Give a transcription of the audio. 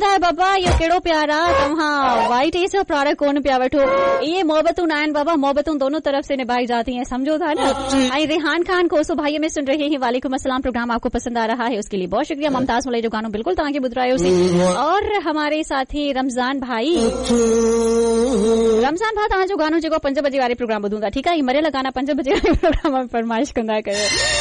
ॿुधाए बाबा इहो कहिड़ो प्यार आहे, तव्हां वाइट एस जो प्यार कोन पिया वठो, ये मोहब्बतूं न आहिनि बाबा, मोहब्बतूं दोनों तरफ से निभाई जाती हैं, समझो था ना। आई रेहान खान कोसो भाई में सुन रहे हैं, वालेकुम अस्सलाम, प्रोग्राम आपको पसंद आ रहा है उसके लिए बहुत शुक्रिया। मुमताज मलई जो गानो बिल्कुल तव्हांखे ॿुधायो से। और हमारे साथी रमज़ान भाई तव्हांजो गानो जेको 5 बजे वारे प्रोग्राम ॿुधूं था, ठीकु आहे, मरियल गाना 5 बजे वारे प्रोग्राम में फरमाइश कंदा कयो।